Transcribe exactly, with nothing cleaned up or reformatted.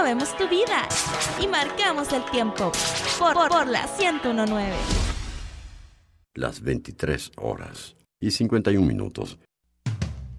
movemos tu vida y marcamos el tiempo por, por, por la ciento uno punto nueve. Las veintitrés horas y cincuenta y un minutos.